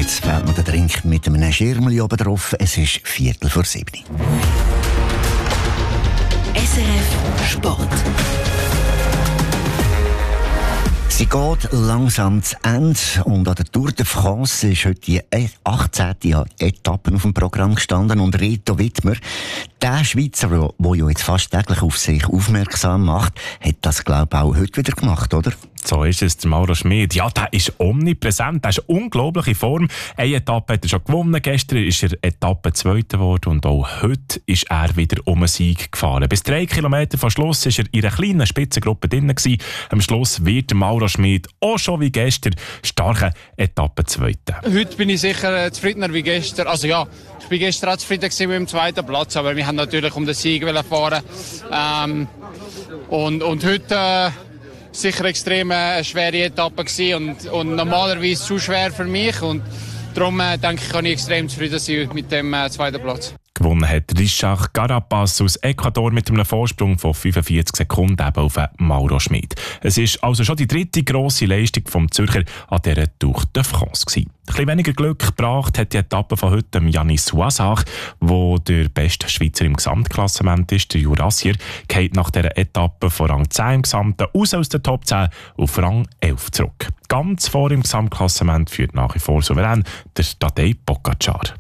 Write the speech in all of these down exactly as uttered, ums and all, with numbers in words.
Jetzt fehlt noch der Drink mit einem Schirmchen oben drauf. Es ist Viertel vor sieben. S R F Sport. Sie geht langsam zu Ende und an der Tour de France ist heute die achtzehnte Etappe auf dem Programm gestanden und Reto Wittmer, der Schweizer, der ja jetzt fast täglich auf sich aufmerksam macht, hat das, glaube ich, auch heute wieder gemacht, oder? So ist es, der Mauro Schmid. Ja, der ist omnipräsent, der ist unglaublich in Form. Eine Etappe hat er schon gewonnen, gestern ist er Etappe Zweiter geworden und auch heute ist er wieder um einen Sieg gefahren. Bis drei Kilometer vor Schluss war er in einer kleinen Spitzengruppe drin gewesen. Am Schluss wird der Mauro Schmid auch schon wie gestern starke Etappe Zweiter. Heute bin ich sicher zufriedener wie gestern. Also ja, ich bin gestern auch zufrieden mit dem zweiten Platz, aber wir haben natürlich um den Sieg fahren. Ähm, und, und heute... Äh, sicher extrem eine schwere Etappe gewesen und, und normalerweise zu schwer für mich und darum äh, denke ich, kann ich extrem zufrieden sein mit dem äh, zweiten Platz. Gewonnen hat Richard Carapaz aus Ecuador mit einem Vorsprung von fünfundvierzig Sekunden eben auf Mauro Schmid. Es ist also schon die dritte grosse Leistung vom Zürcher an dieser Tour de France gewesen. Ein bisschen weniger Glück gebracht hat die Etappe von heute Yannis Soisach, der der beste Schweizer im Gesamtklassement ist. Der Jurassier geht nach dieser Etappe von Rang zehn im Gesamten aus aus der Top zehn auf Rang elf zurück. Ganz vor im Gesamtklassement führt nach wie vor souverän der Tadej Pogačar.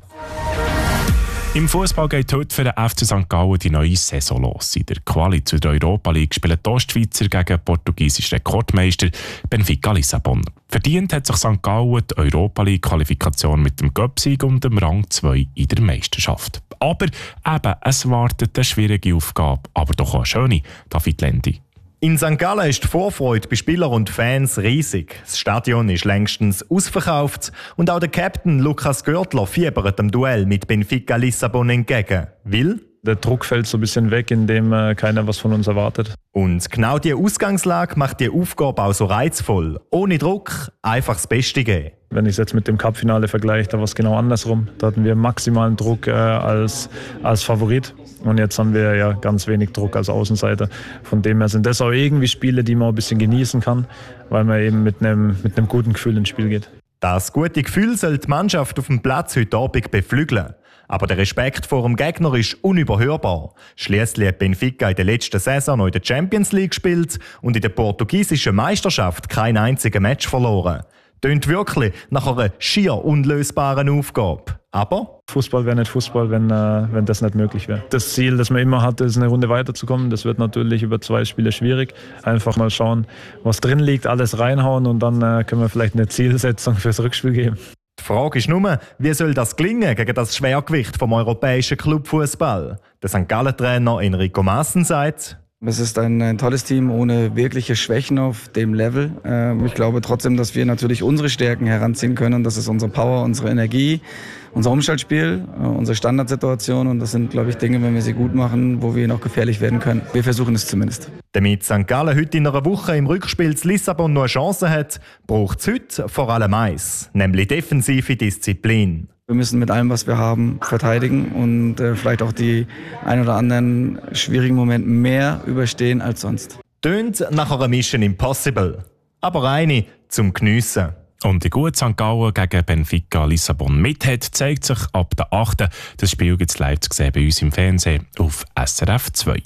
Im Fußball geht heute für den F C Sankt Gallen die neue Saison los. In der Quali zur Europa League spielen die Ostschweizer gegen den portugiesischen Rekordmeister Benfica Lissabon. Verdient hat sich Sankt Gallen die Europa League Qualifikation mit dem Cup-Sieg und dem Rang zwei in der Meisterschaft. Aber eben, es wartet eine schwierige Aufgabe, aber doch auch eine schöne, David Lendi. In Sankt Gallen ist die Vorfreude bei Spielern und Fans riesig. Das Stadion ist längstens ausverkauft und auch der Captain Lukas Görtler fiebert dem Duell mit Benfica Lissabon entgegen. Will? Der Druck fällt so ein bisschen weg, indem äh, keiner was von uns erwartet. Und genau diese Ausgangslage macht die Aufgabe auch so reizvoll. Ohne Druck, einfach das Beste geben. Wenn ich es jetzt mit dem Cup-Finale vergleiche, da war es genau andersrum. Da hatten wir maximalen Druck äh, als, als Favorit. Und jetzt haben wir ja ganz wenig Druck als Außenseiter. Von dem her sind das auch irgendwie Spiele, die man ein bisschen genießen kann, weil man eben mit einem, mit einem guten Gefühl ins Spiel geht. Das gute Gefühl soll die Mannschaft auf dem Platz heute Abend beflügeln. Aber der Respekt vor dem Gegner ist unüberhörbar. Schliesslich hat Benfica in der letzten Saison noch in der Champions League gespielt und in der portugiesischen Meisterschaft kein einziges Match verloren. Tönt wirklich nach einer schier unlösbaren Aufgabe. Aber Fußball wäre nicht Fußball, wenn, äh, wenn das nicht möglich wäre. Das Ziel, das man immer hat, ist eine Runde weiterzukommen. Das wird natürlich über zwei Spiele schwierig. Einfach mal schauen, was drin liegt, alles reinhauen und dann äh, können wir vielleicht eine Zielsetzung fürs Rückspiel geben. Die Frage ist nur, wie soll das gelingen gegen das Schwergewicht vom europäischen Clubfußball? Der Sankt Gallen-Trainer Enrico Maassen sagt: Es ist ein, ein tolles Team ohne wirkliche Schwächen auf dem Level. Ähm, ich glaube trotzdem, dass wir natürlich unsere Stärken heranziehen können. Das ist unsere Power, unsere Energie, unser Umschaltspiel, äh, unsere Standardsituation. Und das sind, glaube ich, Dinge, wenn wir sie gut machen, wo wir noch gefährlich werden können. Wir versuchen es zumindest. Damit Sankt Gallen heute in einer Woche im Rückspiel zu Lissabon noch eine Chance hat, braucht es heute vor allem eins, nämlich defensive Disziplin. Wir müssen mit allem, was wir haben, verteidigen und äh, vielleicht auch die ein oder anderen schwierigen Momente mehr überstehen als sonst. Tönt nach einer Mission Impossible, aber eine zum Geniessen. Und die gute Sankt Gallen gegen Benfica Lissabon mithält, zeigt sich ab der achten Das Spiel gibt es live zu sehen bei uns im Fernsehen auf S R F zwei.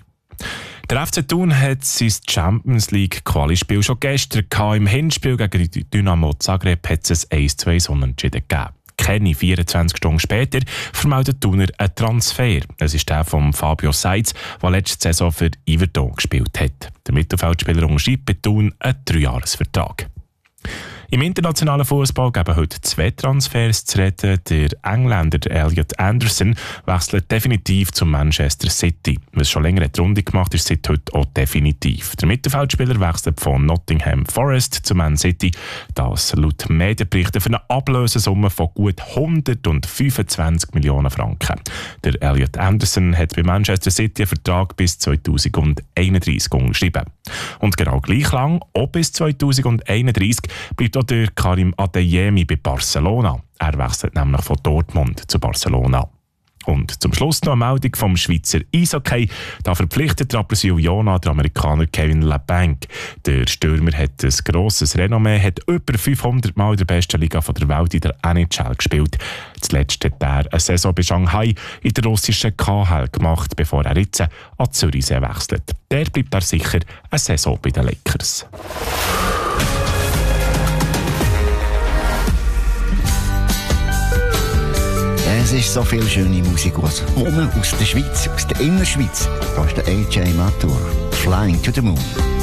Der F C Thun hat sein Champions League Quali-Spiel schon gestern gehabt. Im Hinspiel gegen die Dynamo Zagreb hat es ein eins zu zwei Unentschieden gegeben. Keine vierundzwanzig Stunden später vermeldet Thuner einen Transfer. Es ist der von Fabio Seitz, der letzte Saison für Yverdon gespielt hat. Der Mittelfeldspieler unterschreibt bei Thun einen Dreijahresvertrag. Im internationalen Fußball geben heute zwei Transfers zu reden. Der Engländer Elliot Anderson wechselt definitiv zu Manchester City. Was schon länger die Runde gemacht ist, seit heute auch definitiv. Der Mittelfeldspieler wechselt von Nottingham Forest zu Man City. Das laut Medienberichten für eine Ablösesumme von gut hundertfünfundzwanzig Millionen Franken. Der Elliot Anderson hat bei Manchester City einen Vertrag bis zweitausendeinunddreißig unterschrieben. Und genau gleich lang, auch bis zweitausendeinunddreißig, bleibt auch der Karim Adeyemi bei Barcelona. Er wechselt nämlich von Dortmund zu Barcelona. Und zum Schluss noch eine Meldung vom Schweizer Eishockey. Da verpflichtet der Jona der Amerikaner Kevin Labanc. Der Stürmer hat ein grosses Renommee, hat über fünfhundert Mal in der besten Liga der Welt in der N H L gespielt. Zuletzt hat er eine Saison bei Shanghai in der russischen K H L gemacht, bevor er jetzt an Zürichsee wechselt. Der bleibt er sicher eine Saison bei den Lakers. Es ist so viel schöne Musik aus, aus der Schweiz, aus der Innerschweiz. Da ist der A J Matur, Flying to the Moon.